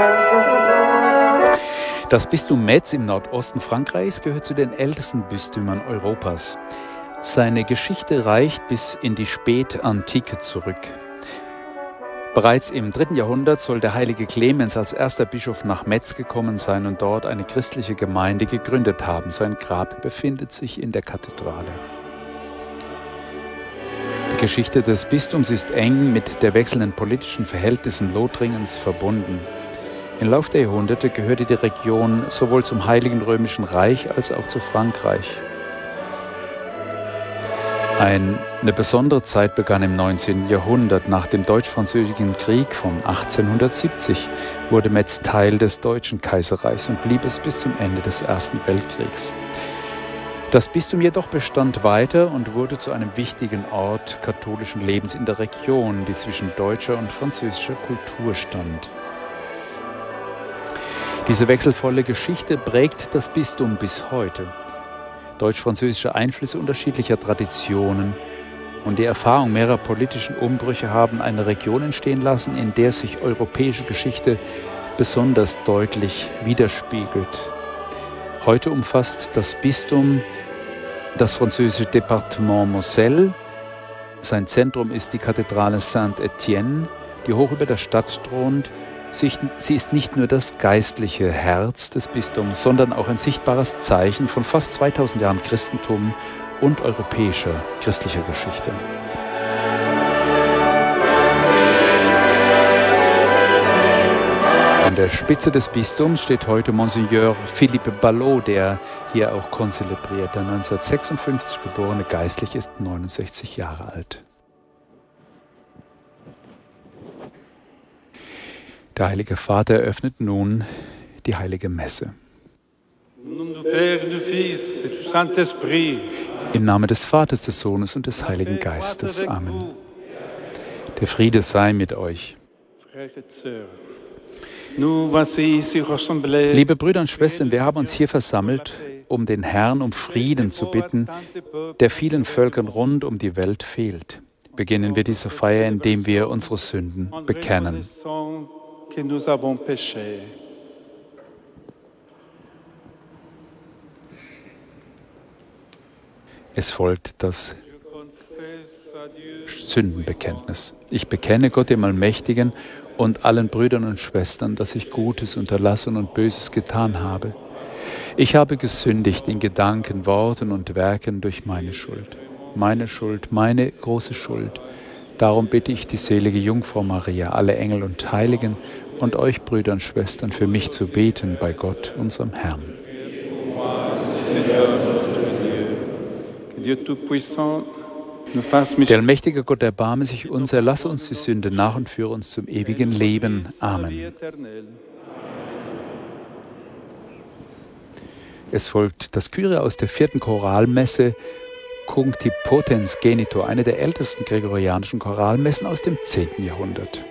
Das Bistum Metz im Nordosten Frankreichs gehört zu den ältesten Bistümern Europas. Seine Geschichte reicht bis in die Spätantike zurück. Bereits im 3. Jahrhundert soll der heilige Clemens als erster Bischof nach Metz gekommen sein und dort eine christliche Gemeinde gegründet haben. Sein Grab befindet sich in der Kathedrale. Die Geschichte des Bistums ist eng mit der wechselnden politischen Verhältnissen Lothringens verbunden. Im Lauf der Jahrhunderte gehörte die Region sowohl zum Heiligen Römischen Reich als auch zu Frankreich. Eine besondere Zeit begann im 19. Jahrhundert. Nach dem Deutsch-Französischen Krieg von 1870 wurde Metz Teil des Deutschen Kaiserreichs und blieb es bis zum Ende des Ersten Weltkriegs. Das Bistum jedoch bestand weiter und wurde zu einem wichtigen Ort katholischen Lebens in der Region, die zwischen deutscher und französischer Kultur stand. Diese wechselvolle Geschichte prägt das Bistum bis heute. Deutsch-französische Einflüsse unterschiedlicher Traditionen und die Erfahrung mehrerer politischen Umbrüche haben eine Region entstehen lassen, in der sich europäische Geschichte besonders deutlich widerspiegelt. Heute umfasst das Bistum das französische Departement Moselle. Sein Zentrum ist die Kathedrale Saint-Étienne, die hoch über der Stadt thront. Sie ist nicht nur das geistliche Herz des Bistums, sondern auch ein sichtbares Zeichen von fast 2000 Jahren Christentum und europäischer christlicher Geschichte. An der Spitze des Bistums steht heute Monseigneur Philippe Ballot, der hier auch konzelebriert. Der 1956 geborene Geistliche ist 69 Jahre alt. Der Heilige Vater eröffnet nun die Heilige Messe. Im Namen des Vaters, des Sohnes und des Heiligen Geistes. Amen. Der Friede sei mit euch. Liebe Brüder und Schwestern, wir haben uns hier versammelt, um den Herrn um Frieden zu bitten, der vielen Völkern rund um die Welt fehlt. Beginnen wir diese Feier, indem wir unsere Sünden bekennen. Es folgt das Sündenbekenntnis. Ich bekenne Gott dem Allmächtigen und allen Brüdern und Schwestern, dass ich Gutes unterlassen und Böses getan habe. Ich habe gesündigt in Gedanken, Worten und Werken durch meine Schuld. Meine große Schuld. Darum bitte ich die selige Jungfrau Maria, alle Engel und Heiligen und euch, Brüder und Schwestern, für mich zu beten bei Gott, unserem Herrn. Der allmächtige Gott erbarme sich uns, erlasse uns die Sünde nach und führe uns zum ewigen Leben. Amen. Es folgt das Kyrie aus der 4. Choralmesse, Cuncti Potens Genitor, eine der ältesten gregorianischen Choralmessen aus dem 10. Jahrhundert.